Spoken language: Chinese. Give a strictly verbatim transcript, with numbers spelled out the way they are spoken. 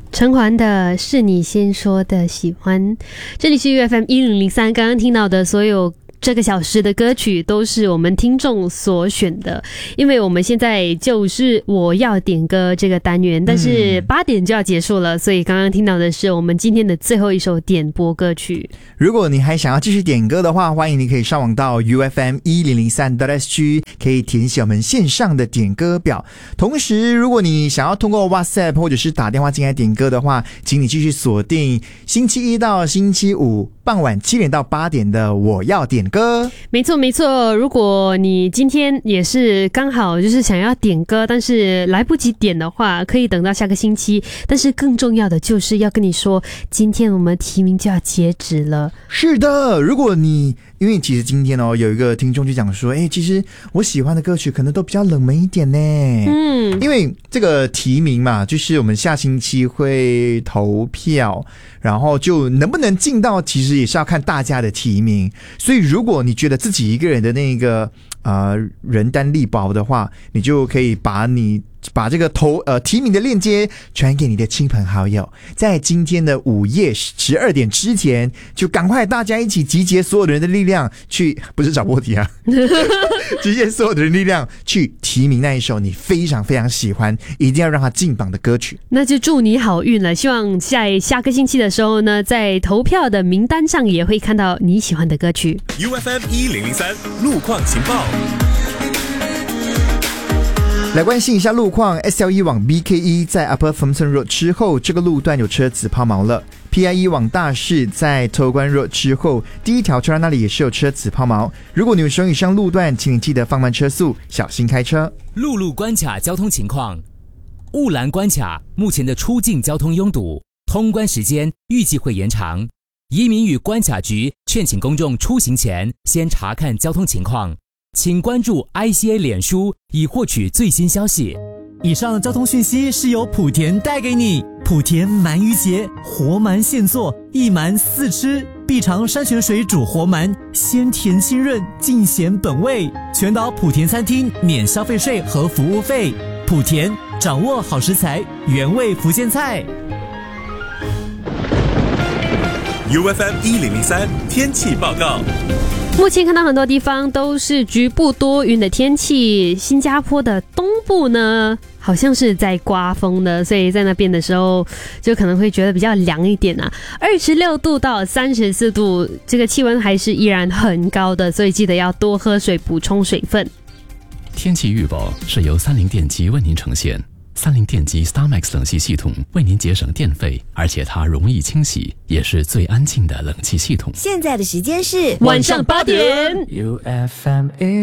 陈环的是你先说的喜欢，这里是 U F M 一零零三，刚刚听到的所有这个小时的歌曲都是我们听众所选的，因为我们现在就是我要点歌这个单元，但是八点就要结束了，所以刚刚听到的是我们今天的最后一首点播歌曲。 如果你还想要继续点歌的话，欢迎你可以上网到 U F M 一零零三 .S G， 可以填写我们线上的点歌表。同时，如果你想要通过 WhatsApp 或者是打电话进来点歌的话，请你继续锁定星期一到星期五傍晚七点到八点的我要点歌。 没错没错，如果你今天也是刚好就是想要点歌，但是来不及点的话，可以等到下个星期。但是更重要的就是要跟你说，今天我们提名就要截止了。 是的，如果你因为其实今天哦，有一个听众就讲说，哎，其实我喜欢的歌曲可能都比较冷门一点呢。嗯，因为这个提名嘛，就是我们下星期会投票，然后就能不能进到，其实也是要看大家的提名。所以如果你觉得自己一个人的那个呃人单力薄的话，你就可以把你把这个投呃提名的链接传给你的亲朋好友，在今天的午夜十二点之前，就赶快大家一起集结所有的人的力量去，不是找波提啊，集结所有的人力量去提名那一首你非常非常喜欢，一定要让它进榜的歌曲。 那就祝你好运了，希望在下个星期的时候呢，在投票的名单上也会看到你喜欢的歌曲。 U F M 一零零三路况情报， 来关心一下路况。 S L E 往 B K E 在 Upper Thomson Road 之后，这个路段有车子抛锚了。 P I E 往大市在头关 Road 之后，第一条车站那里也是有车子抛锚。如果你有使用以上路段，请你记得放慢车速，小心开车。 陆路关卡交通情况：雾兰关卡目前的出境交通拥堵，通关时间预计会延长。移民与关卡局劝请公众出行前先查看交通情况，请关注 I C A 脸书以获取最新消息。 以上的交通讯息是由莆田带给你。莆田鳗鱼节，活鳗现做，一鳗四吃，必尝山泉水煮活鳗，鲜甜清润，尽显本味。全岛莆田餐厅免消费税和服务费。莆田掌握好食材，原味福建菜。 U F M 一零零三天气报告。 目前看到很多地方都是局部多云的天气，新加坡的东部呢好像是在刮风的，所以在那边的时候就可能会觉得比较凉一点啊。二十六度到三十四度，这个气温还是依然很高的，所以记得要多喝水，补充水分。 天气预报是由三菱电机为您呈现。三菱电机 StarMax 冷气系统为您节省电费，而且它容易清洗，也是最安静的冷气系统。 现在的时间是晚上八点。 U F M